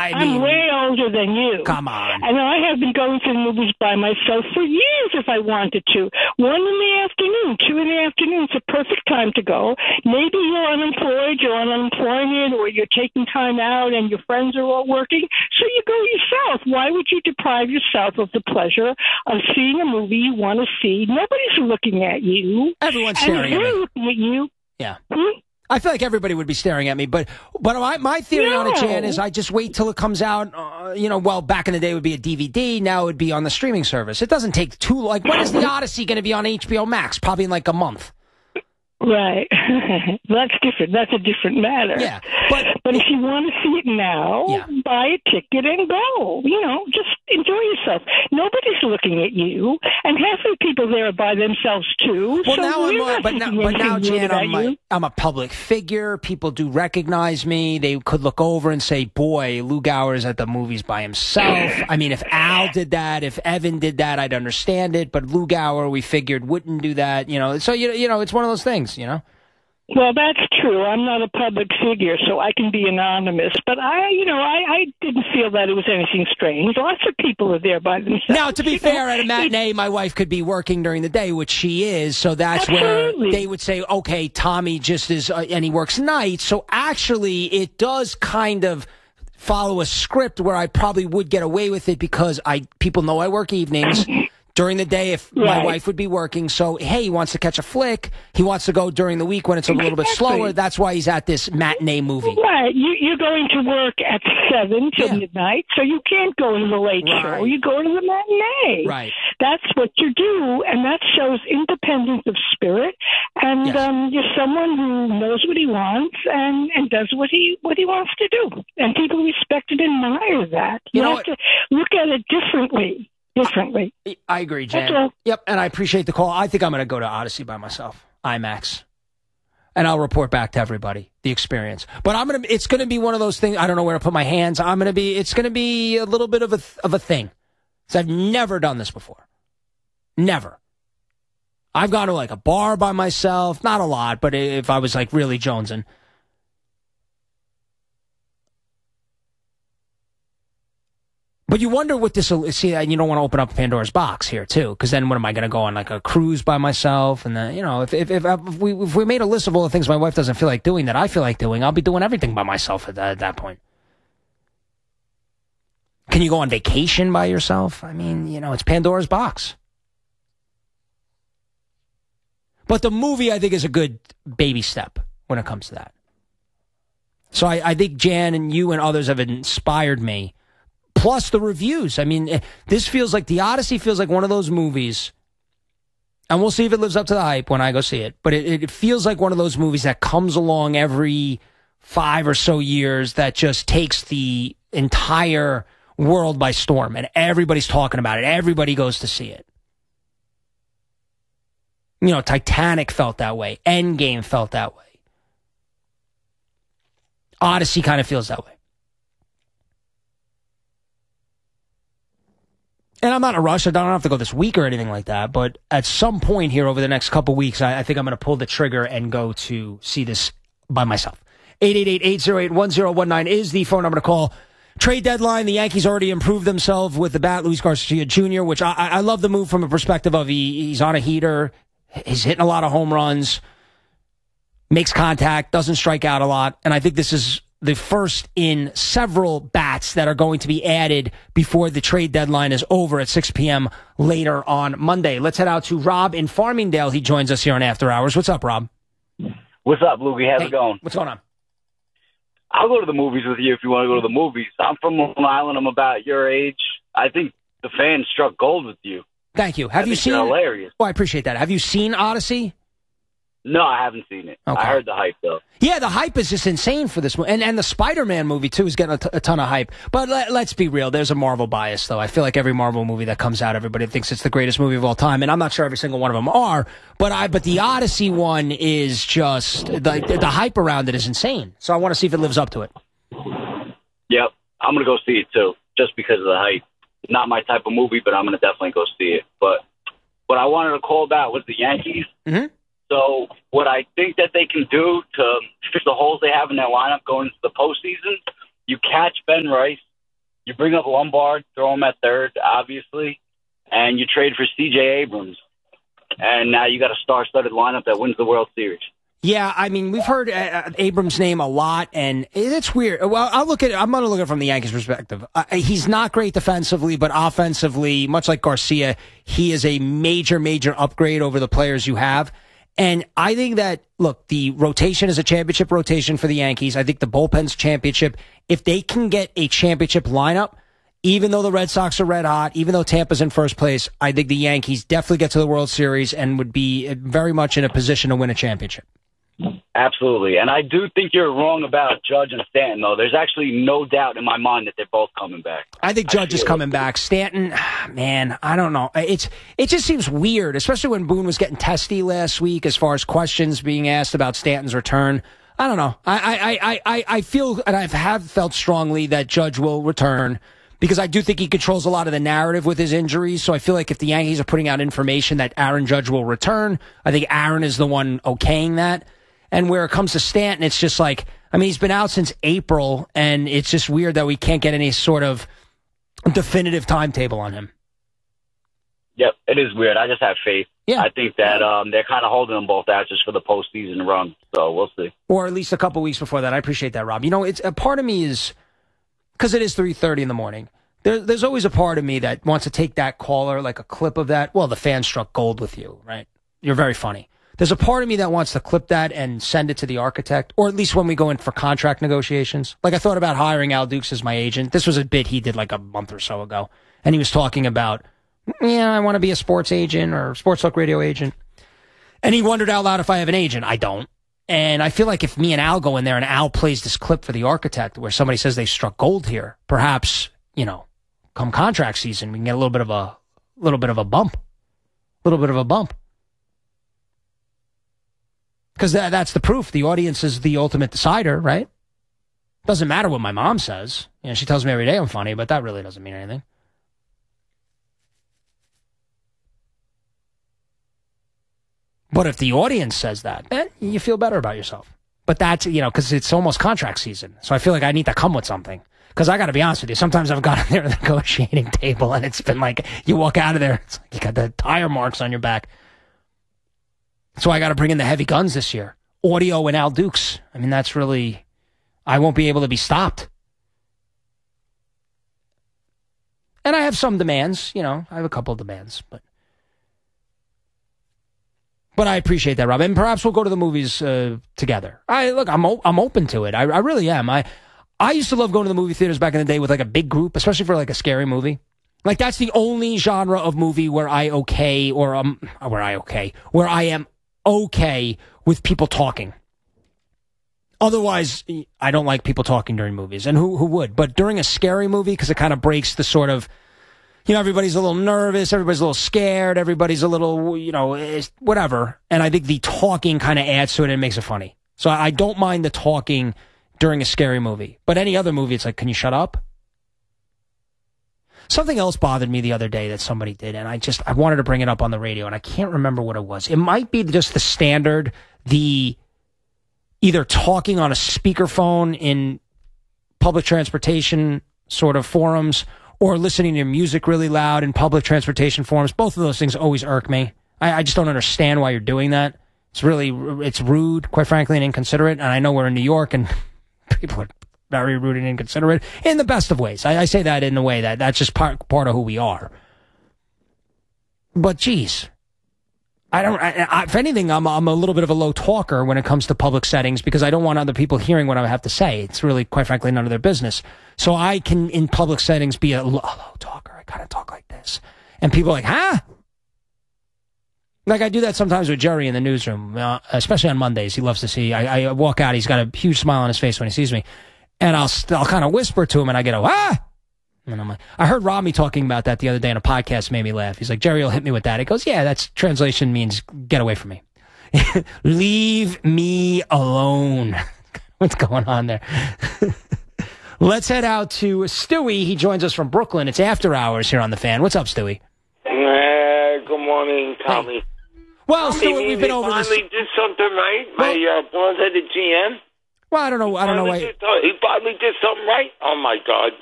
I'm way older than you. Come on. And I have been going to the movies by myself for years if I wanted to. 1 in the afternoon, 2 in the afternoon. It's a perfect time to go. Maybe you're unemployed, you're on unemployment, or you're taking time out and your friends are all working. So you go yourself. Why would you deprive yourself of the pleasure of seeing a movie you want to see? Nobody's looking at you. Everyone's staring at me. Looking at you. Yeah. I feel like everybody would be staring at me, but my theory on it, Jan, is I just wait till it comes out. Back in the day it would be a DVD. Now it would be on the streaming service. It doesn't take too long. Like, when is The Odyssey going to be on HBO Max? Probably in like a month. Right. That's different. That's a different matter. Yeah. But if you want to see it now, buy a ticket and go. Just enjoy yourself. Nobody's looking at you. And half of the people there are by themselves, too. Well, so now, Jan, I'm a public figure. People do recognize me. They could look over and say, boy, Lugauer's at the movies by himself. I mean, if Al did that, if Evan did that, I'd understand it. But Lugauer, we figured, wouldn't do that. So, it's one of those things. Well, that's true. I'm not a public figure, so I can be anonymous. But I didn't feel that it was anything strange. Lots of people are there by themselves. Now, to be fair, at a matinee, my wife could be working during the day, which she is. So that's where they would say, okay, Tommy just is, and he works nights. So actually, it does kind of follow a script where I probably would get away with it because people know I work evenings. During the day, if my wife would be working, so, hey, he wants to catch a flick. He wants to go during the week when it's a little bit slower. That's why he's at this matinee movie. Right. You're going to work at 7 till midnight, so you can't go to the late show. You go to the matinee. Right. That's what you do, and that shows independence of spirit. And you're someone who knows what he wants and does what he wants to do. And people respect and admire that. You have to look at it differently. I agree, Jan. Yep, and I appreciate the call. I think I'm going to go to Odyssey by myself, IMAX, and I'll report back to everybody the experience. But it's going to be one of those things. I don't know where to put my hands. It's going to be a little bit of a thing. So I've never done this before. Never. I've gone to like a bar by myself, not a lot, but if I was like really jonesing. But you wonder what this will see, and you don't want to open up Pandora's box here too, because then what am I going to go on like a cruise by myself? And then if we made a list of all the things my wife doesn't feel like doing that I feel like doing, I'll be doing everything by myself at that point. Can you go on vacation by yourself? I mean, it's Pandora's box. But the movie, I think, is a good baby step when it comes to that. So I think Jan and you and others have inspired me. Plus the reviews. I mean, this feels like The Odyssey feels like one of those movies, and we'll see if it lives up to the hype when I go see it, but it feels like one of those movies that comes along every 5 or so years that just takes the entire world by storm, and everybody's talking about it. Everybody goes to see it. Titanic felt that way. Endgame felt that way. Odyssey kind of feels that way. And I'm not in a rush. I don't have to go this week or anything like that. But at some point here over the next couple weeks, I think I'm going to pull the trigger and go to see this by myself. 888-808-1019 is the phone number to call. Trade deadline. The Yankees already improved themselves with the bat, Luis Garcia Jr., which I love the move from a perspective of he's on a heater. He's hitting a lot of home runs, makes contact, doesn't strike out a lot. And I think this is the first in several bats that are going to be added before the trade deadline is over at 6 p.m. later on Monday. Let's head out to Rob in Farmingdale. He joins us here on After Hours. What's up, Rob? What's up, Loogie? How's it going? What's going on? I'll go to the movies with you if you want to go to the movies. I'm from Long Island. I'm about your age. I think the fans struck gold with you. Thank you. Have you seen? Hilarious. Oh, I appreciate that. Have you seen Odyssey? No, I haven't seen it. Okay. I heard the hype, though. Yeah, the hype is just insane for this movie. And the Spider-Man movie, too, is getting a ton of hype. But let's be real. There's a Marvel bias, though. I feel like every Marvel movie that comes out, everybody thinks it's the greatest movie of all time. And I'm not sure every single one of them are. But the Odyssey one is just, the hype around it is insane. So I want to see if it lives up to it. Yep. I'm going to go see it, too, just because of the hype. Not my type of movie, but I'm going to definitely go see it. But what I wanted to call about was the Yankees. Mm-hmm. So what I think that they can do to fix the holes they have in their lineup going into the postseason, you catch Ben Rice You bring up Lombard, throw him at third, obviously, and you trade for C.J. Abrams. And now you got a star-studded lineup that wins the World Series. Yeah, I mean, we've heard Abrams' name a lot, and it's weird. Well, I'm going to look at it from the Yankees' perspective. He's not great defensively, but offensively, much like Garcia, he is a major, major upgrade over the players you have. And I think that, look, the rotation is a championship rotation for the Yankees. I think the bullpen's championship. If they can get a championship lineup, even though the Red Sox are red hot, even though Tampa's in first place, I think the Yankees definitely get to the World Series and would be very much in a position to win a championship. Absolutely. And I do think you're wrong about Judge and Stanton, though. There's actually no doubt in my mind that they're both coming back. I think Judge is coming back. Stanton, man, I don't know. It just seems weird, especially when Boone was getting testy last week as far as questions being asked about Stanton's return. I don't know. I feel, and I have felt strongly that Judge will return because I do think he controls a lot of the narrative with his injuries. So I feel like if the Yankees are putting out information that Aaron Judge will return, I think Aaron is the one okaying that. And where it comes to Stanton, it's just like, I mean, he's been out since April, and it's just weird that we can't get any sort of definitive timetable on him. Yep, it is weird. I just have faith. Yeah. I think that they're kind of holding them both out just for the postseason run, so we'll see. Or at least a couple weeks before that. I appreciate that, Rob. You know, it's a part of me is, because it is 3:30 in the morning, there's always a part of me that wants to take that caller, like a clip of that. Well, the fan struck gold with you, right? You're very funny. There's a part of me that wants to clip that and send it to the architect, or at least when we go in for contract negotiations. Like I thought about hiring Al Dukes as my agent. This was a bit he did like a month or so ago. And he was talking about, I want to be a sports agent or sports talk radio agent. And he wondered out loud if I have an agent. I don't. And I feel like if me and Al go in there and Al plays this clip for the architect where somebody says they struck gold here, perhaps, come contract season, we can get a little bit of a bump. Because that's the proof. The audience is the ultimate decider, right? Doesn't matter what my mom says. She tells me every day I'm funny, but that really doesn't mean anything. But if the audience says that, then you feel better about yourself. But that's, because it's almost contract season. So I feel like I need to come with something. Because I got to be honest with you, sometimes I've gotten there at the negotiating table and it's been like, you walk out of there, it's like you got the tire marks on your back. So I got to bring in the heavy guns this year. Audio and Al Dukes. I mean, that's really, I won't be able to be stopped. And I have some demands, I have a couple of demands, but I appreciate that, Rob. And perhaps we'll go to the movies together. I'm open to it. I really am. I used to love going to the movie theaters back in the day with like a big group, especially for like a scary movie. Like that's the only genre of movie where I am okay with people talking. Otherwise, I don't like people talking during movies. And who would? But during a scary movie, because it kind of breaks the sort of, everybody's a little nervous, everybody's a little scared, everybody's a little, whatever. And I think the talking kind of adds to it and makes it funny. So I don't mind the talking during a scary movie. But any other movie, it's like, can you shut up? Something else bothered me the other day that somebody did, and I wanted to bring it up on the radio, and I can't remember what it was. It might be just the standard, the either talking on a speakerphone in public transportation sort of forums or listening to music really loud in public transportation forums. Both of those things always irk me. I just don't understand why you're doing that. It's rude, quite frankly, and inconsiderate, and I know we're in New York, and people are very rude and inconsiderate in the best of ways. I say that in a way that's just part of who we are. But geez, if anything, I'm a little bit of a low talker when it comes to public settings because I don't want other people hearing what I have to say. It's really, quite frankly, none of their business. So I can, in public settings, be a low talker. I kind of talk like this. And people are like, huh? Like I do that sometimes with Jerry in the newsroom, especially on Mondays. He loves to see, I walk out, he's got a huge smile on his face when he sees me. And I'll kind of whisper to him, and I get and I'm like, I heard Rami talking about that the other day in a podcast, made me laugh. He's like, Jerry will hit me with that. He goes, yeah, that's translation means get away from me. Leave me alone. What's going on there? Let's head out to Stewie. He joins us from Brooklyn. It's after hours here on The Fan. What's up, Stewie? Good morning, Tommy. Hey. Well, Stewie, we've been over this. He finally did something right. My boss at the GM. Well, I don't know why. He finally did something right. Oh my God!